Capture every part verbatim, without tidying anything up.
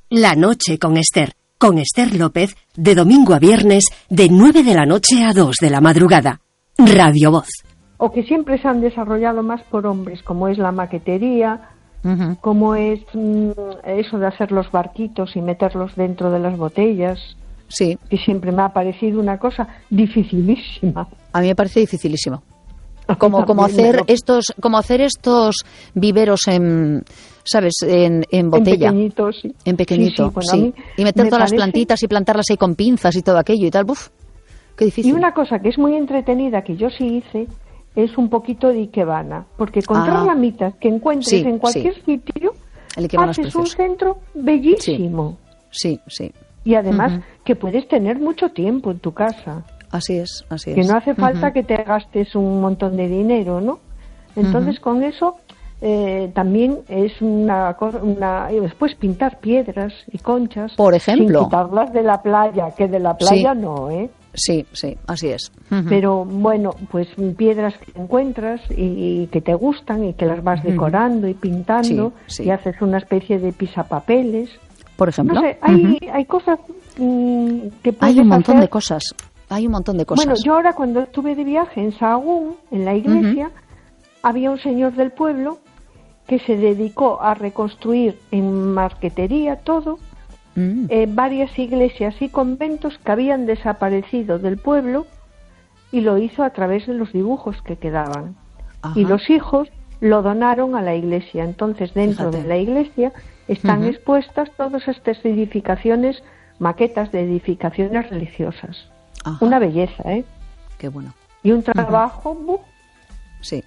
La noche con Esther. Con Esther López, de domingo a viernes, de nueve de la noche a dos de la madrugada. Radio Voz. O que siempre se han desarrollado más por hombres, como es la maquetería, uh-huh. como es mm, eso de hacer los barquitos y meterlos dentro de las botellas. Sí. Que siempre me ha parecido una cosa dificilísima. A mí me parece dificilísimo. Como, como hacer estos, como hacer estos viveros en, ¿sabes? En, en botella. En pequeñito, sí. En pequeñito, sí. sí. Bueno, sí. Y meter todas parece... las plantitas y plantarlas ahí con pinzas y todo aquello y tal. Uf, qué difícil. Y una cosa que es muy entretenida, que yo sí hice, es un poquito de ikebana. Porque con tres ah. ramitas que encuentres sí, en cualquier sí. sitio, haces un centro bellísimo. Sí, sí. sí. Y además uh-huh. que puedes tener mucho tiempo en tu casa. Así es, así es. Que no hace falta uh-huh. que te gastes un montón de dinero, ¿no? Entonces uh-huh. con eso eh, también es una cosa, una, y después pintar piedras y conchas. Por ejemplo. Sin quitarlas de la playa, que de la playa sí. no, ¿eh? Sí, sí, así es. Uh-huh. Pero bueno, pues piedras que encuentras y, y que te gustan y que las vas decorando uh-huh. y pintando sí, sí. y haces una especie de pisapapeles. Por ejemplo. No sé, hay, uh-huh. hay cosas mmm, que puedes Hay un montón hacer. de cosas. Hay un montón de cosas. Bueno, yo ahora cuando estuve de viaje en Sahagún, en la iglesia, uh-huh. había un señor del pueblo que se dedicó a reconstruir en marquetería todo, uh-huh. eh, varias iglesias y conventos que habían desaparecido del pueblo y lo hizo a través de los dibujos que quedaban. Uh-huh. Y los hijos lo donaron a la iglesia. Entonces, dentro Fíjate. de la iglesia están uh-huh. expuestas todas estas edificaciones, maquetas de edificaciones religiosas. Ajá. Una belleza, ¿eh? Qué bueno. Y un trabajo... Uh-huh. Sí.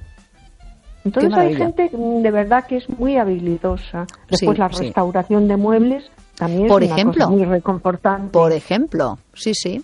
Entonces hay gente de verdad que es muy habilidosa. Después sí, la restauración sí. de muebles también por es ejemplo, una cosa muy reconfortante. Por ejemplo, sí, sí.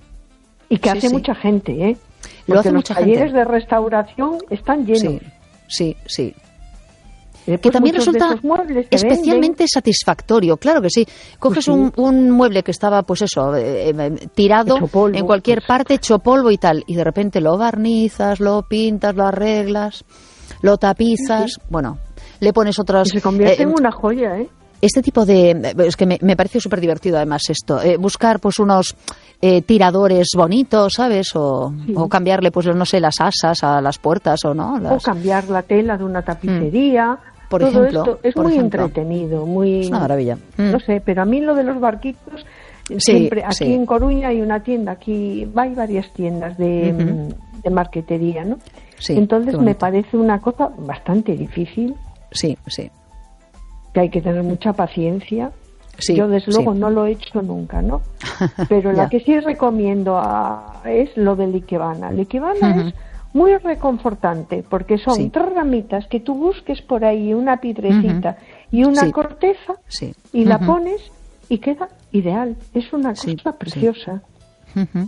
Y que sí, hace sí. mucha gente, ¿eh? Porque Lo hace los mucha talleres gente. de restauración están llenos. Sí, sí, sí. Después que también resulta especialmente venden. satisfactorio, claro que sí. Coges pues sí. Un, un mueble que estaba, pues eso, eh, eh, tirado polvo, en cualquier pues. parte, hecho polvo y tal, y de repente lo barnizas, lo pintas, lo arreglas, lo tapizas, sí. bueno, le pones otras... Y se convierte eh, en una joya, ¿eh? Este tipo de... Es que me, me parece súper divertido además esto, eh, buscar pues unos... Eh, tiradores bonitos, ¿sabes? O, sí. o cambiarle, pues no sé, las asas a las puertas o no. Las... O cambiar la tela de una tapicería. Mm. Por Todo ejemplo. Esto es por muy ejemplo. entretenido, muy... Es una maravilla. Mm. No sé, pero a mí lo de los barquitos, sí, siempre aquí sí. en Coruña hay una tienda, aquí hay varias tiendas de, uh-huh. de marquetería, ¿no? Sí, entonces me parece una cosa bastante difícil. Sí, sí. Que hay que tener mucha paciencia. Sí, yo desde luego sí. no lo he hecho nunca, ¿no? Pero la que sí recomiendo a, es lo del ikebana. El ikebana uh-huh. es muy reconfortante porque son sí. tres ramitas que tú busques por ahí, una piedrecita uh-huh. y una sí. corteza sí. y uh-huh. la pones y queda ideal. Es una cosa sí. preciosa. Sí. Uh-huh.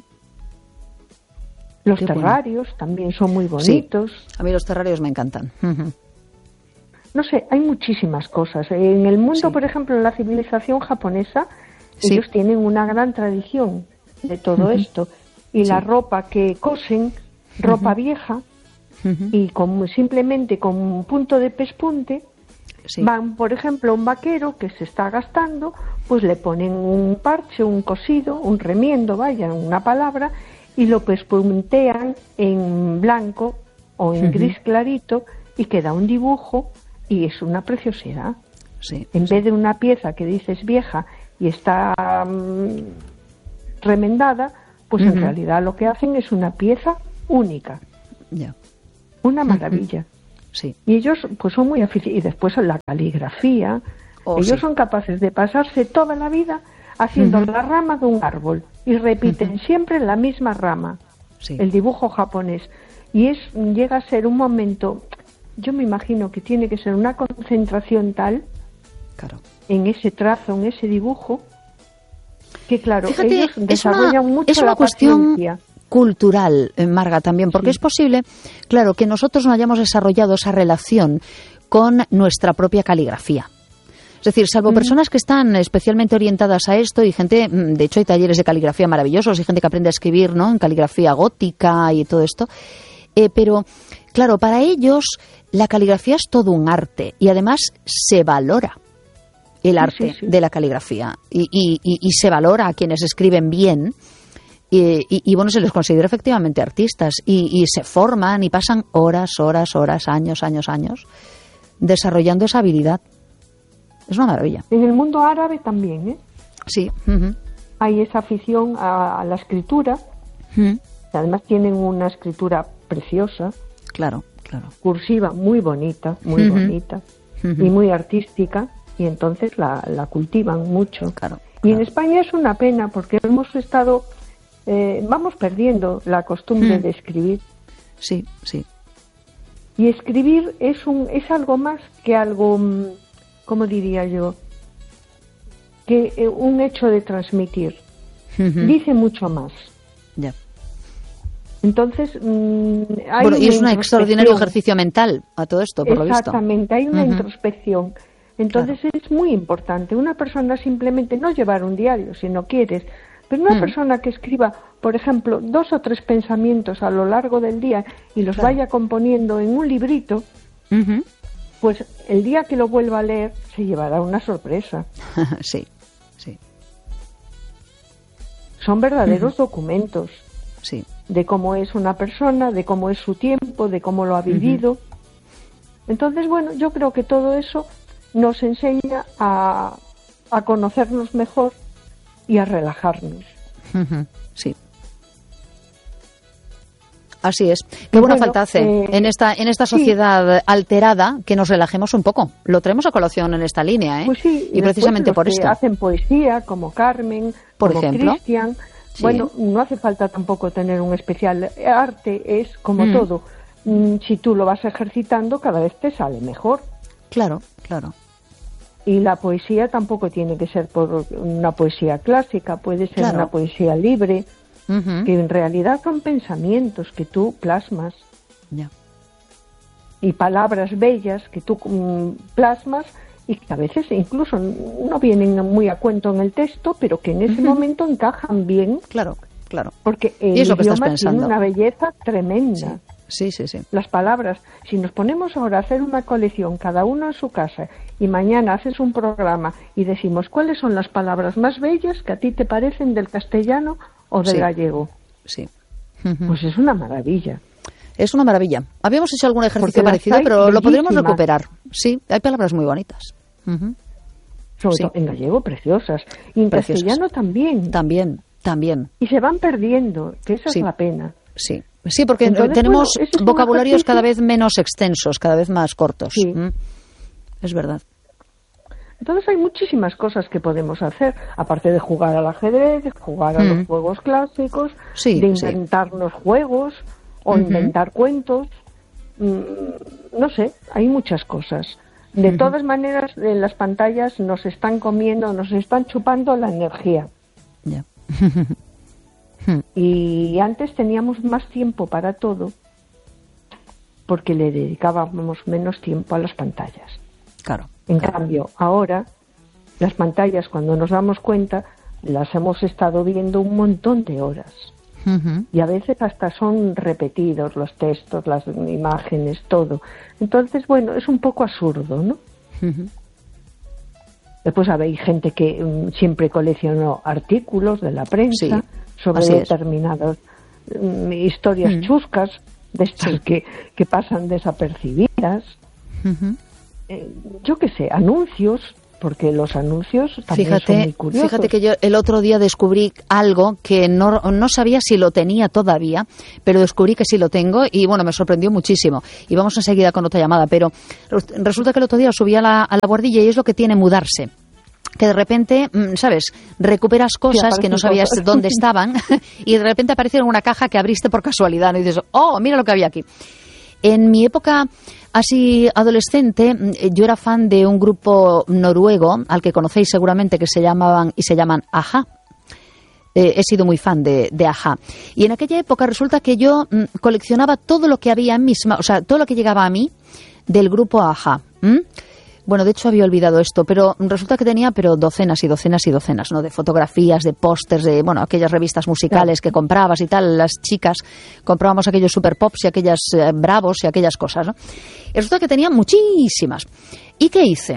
Los Qué terrarios bueno. también son muy bonitos. Sí. A mí los terrarios me encantan. Uh-huh. No sé, hay muchísimas cosas. En el mundo, sí. por ejemplo, en la civilización japonesa, sí. ellos tienen una gran tradición de todo uh-huh. esto. Y sí. la ropa que cosen, ropa uh-huh. vieja, uh-huh. y con, simplemente con un punto de pespunte, sí. van, por ejemplo, a un vaquero que se está gastando, pues le ponen un parche, un cosido, un remiendo, vaya, una palabra, y lo pespuntean en blanco o en uh-huh. gris clarito, y queda un dibujo. Y es una preciosidad. Sí, en sí. vez de una pieza que dices vieja y está um, remendada, pues uh-huh. en realidad lo que hacen es una pieza única. Yeah. Una maravilla. Uh-huh. Sí. Y ellos pues son muy aficionados. Y después la caligrafía. Oh, ellos sí. son capaces de pasarse toda la vida haciendo uh-huh. la rama de un árbol. Y repiten uh-huh. siempre la misma rama. Sí. El dibujo japonés. Y es llega a ser un momento... Yo me imagino que tiene que ser una concentración tal claro. en ese trazo, en ese dibujo, que claro, Fíjate, ellos desarrollan es una, mucho es una la cuestión paciencia. Cultural, Marga, también, porque sí. es posible, claro, que nosotros no hayamos desarrollado esa relación con nuestra propia caligrafía. Es decir, salvo mm. personas que están especialmente orientadas a esto y gente, de hecho hay talleres de caligrafía maravillosos y gente que aprende a escribir, ¿no?, en caligrafía gótica y todo esto, eh, pero claro, para ellos la caligrafía es todo un arte y además se valora. el arte sí, sí, sí. de la caligrafía y, y, y, y se valora a quienes escriben bien y, y, y bueno, se les considera efectivamente artistas y, y se forman y pasan horas, horas, horas, años, años, años desarrollando esa habilidad. Es una maravilla. En el mundo árabe también, ¿eh? Sí. Uh-huh. Hay esa afición a, a la escritura. Uh-huh. Además tienen una escritura preciosa. Claro, claro. Cursiva, muy bonita, muy uh-huh. bonita. Uh-huh. Y muy artística. Y entonces la, la cultivan mucho. Claro, claro. Y en España es una pena porque hemos estado... Eh, vamos perdiendo la costumbre uh-huh. de escribir. Sí, sí. Y escribir es, un, es algo más que algo... ¿Cómo diría yo? Que eh, un hecho de transmitir. Uh-huh. Dice mucho más. Ya. Yeah. Entonces, mmm, hay bueno, y es un extraordinario ejercicio mental a todo esto, por lo visto. Exactamente, hay una uh-huh. introspección. Entonces claro. es muy importante. Una persona simplemente no llevar un diario, si no quieres, pero una uh-huh. persona que escriba, por ejemplo, dos o tres pensamientos a lo largo del día y los claro. vaya componiendo en un librito, uh-huh. pues el día que lo vuelva a leer se llevará una sorpresa. Sí, sí. Son verdaderos uh-huh. documentos. Sí. De cómo es una persona, de cómo es su tiempo, de cómo lo ha vivido. Uh-huh. Entonces, bueno, yo creo que todo eso nos enseña a, a conocernos mejor y a relajarnos. Uh-huh. Sí. Así es. Qué buena bueno, falta hace eh, en esta en esta sociedad sí. alterada que nos relajemos un poco. Lo traemos a colación en esta línea, ¿eh? Pues sí, y precisamente por esto. Hacen poesía, como Carmen, por como ejemplo. Cristian. Sí. Bueno, no hace falta tampoco tener un especial arte, es como mm. todo. Si tú lo vas ejercitando, cada vez te sale mejor. Claro, claro. Y la poesía tampoco tiene que ser por una poesía clásica, puede ser claro. una poesía libre. Uh-huh. Que en realidad son pensamientos que tú plasmas yeah. y palabras bellas que tú um, plasmas y que a veces incluso no vienen muy a cuento en el texto, pero que en ese uh-huh. momento encajan bien. Claro, claro. Porque el es lo que idioma estás pensando. Tiene una belleza tremenda. Sí. sí, sí, sí. Las palabras, si nos ponemos ahora a hacer una colección, cada uno en su casa, y mañana haces un programa y decimos cuáles son las palabras más bellas que a ti te parecen del castellano o del sí. gallego. Sí. Pues es una maravilla. Es una maravilla. Habíamos hecho algún ejercicio parecido, pero bellísimas. Lo podríamos recuperar. Sí, hay palabras muy bonitas. Uh-huh. Sobre sí. todo en gallego, preciosas. Y en preciosas. Castellano también. También, también. Y se van perdiendo, que esa sí. es la pena. Sí, sí, porque Entonces, tenemos bueno, es vocabularios cada vez menos extensos, cada vez más cortos. Sí. ¿Mm? Es verdad. Entonces hay muchísimas cosas que podemos hacer, aparte de jugar al ajedrez, de jugar a mm. los juegos clásicos, sí, de inventarnos sí. juegos o uh-huh. inventar cuentos. Mm, no sé, hay muchas cosas. De uh-huh. todas maneras, en las pantallas nos están comiendo, nos están chupando la energía. Yeah. Y antes teníamos más tiempo para todo porque le dedicábamos menos tiempo a las pantallas. Claro. En claro. cambio, ahora las pantallas, cuando nos damos cuenta, las hemos estado viendo un montón de horas. Uh-huh. Y a veces hasta son repetidos los textos, las imágenes, todo. Entonces, bueno, es un poco absurdo, ¿no? Uh-huh. Después hay gente que um, siempre coleccionó artículos de la prensa sí, sobre determinadas um, historias uh-huh. chuscas, de estas sí. que, que pasan desapercibidas. Uh-huh. Eh, yo qué sé, anuncios, porque los anuncios también fíjate, son muy curiosos. Fíjate que yo el otro día descubrí algo que no, no sabía si lo tenía todavía, pero descubrí que sí lo tengo y bueno, me sorprendió muchísimo. Y vamos enseguida con otra llamada, pero resulta que el otro día subí a la, a la guardilla y es lo que tiene mudarse. Que de repente, ¿sabes? Recuperas cosas sí, que no sabías cosas. dónde estaban y de repente aparece en una caja que abriste por casualidad, ¿no? Y dices, oh, mira lo que había aquí. En mi época así adolescente, yo era fan de un grupo noruego, al que conocéis seguramente, que se llamaban y se llaman a-ha. Eh, he sido muy fan de, de a-ha. Y en aquella época resulta que yo mm, coleccionaba todo lo que había en mis manos, o sea, todo lo que llegaba a mí del grupo a-ha. ¿Mm? Bueno, de hecho había olvidado esto, pero resulta que tenía pero docenas y docenas y docenas, ¿no? De fotografías, de pósters, de, bueno, aquellas revistas musicales que comprabas y tal, las chicas comprábamos aquellos super pops y aquellas eh, bravos y aquellas cosas, ¿no? Y resulta que tenía muchísimas. ¿Y qué hice?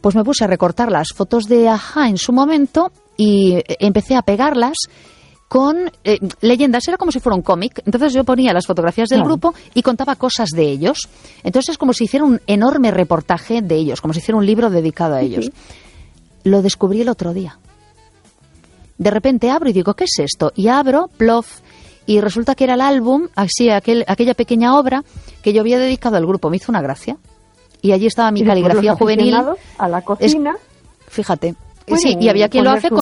pues me puse a recortar las fotos de A-ha en su momento y empecé a pegarlas con eh, leyendas. Era como si fuera un cómic. Entonces yo ponía las fotografías del claro. grupo y contaba cosas de ellos. Entonces es como si hiciera un enorme reportaje de ellos, como si hiciera un libro dedicado a ellos. Sí. Lo descubrí el otro día. De repente abro y digo, ¿qué es esto? Y abro, plof, y resulta que era el álbum, así, aquel, aquella pequeña obra que yo había dedicado al grupo. Me hizo una gracia. Y allí estaba mi caligrafía juvenil. A la cocina. Es, fíjate. Sí, y había quien lo hace con